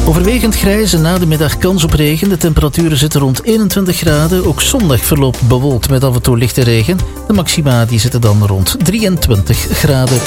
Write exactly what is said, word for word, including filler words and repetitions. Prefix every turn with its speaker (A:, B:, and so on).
A: Overwegend grijs en na de middag kans op regen. De temperaturen zitten rond eenentwintig graden. Ook zondag verloopt bewolkt met af en toe lichte regen. De maxima die zitten dan rond drieëntwintig graden.